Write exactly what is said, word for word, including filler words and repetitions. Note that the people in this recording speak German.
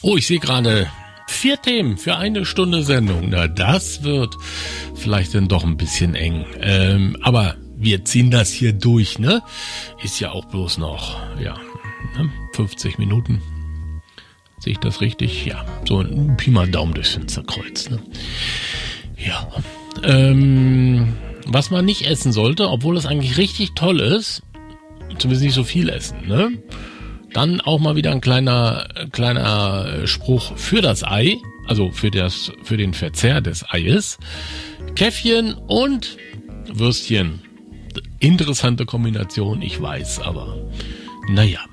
Oh, ich sehe gerade vier Themen für eine Stunde Sendung. Na, das wird vielleicht dann doch ein bisschen eng. Ähm, aber wir ziehen das hier durch, ne? Ist ja auch bloß noch, ja, ne? fünfzig Minuten. Sehe ich das richtig? Ja, so ein Pi mal Daumen durchs Fensterkreuz, ne? Ja. Ähm, was man nicht essen sollte, obwohl es eigentlich richtig toll ist, zumindest nicht so viel essen, ne? Dann auch mal wieder ein kleiner kleiner Spruch für das Ei, also für das für den Verzehr des Eies. Käffchen und Würstchen. Interessante Kombination, ich weiß, aber naja.